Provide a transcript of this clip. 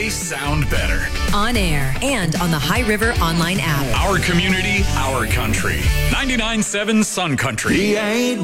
they sound better. On air and on the High River online app. Our community, our country. 99.7 Sun Country.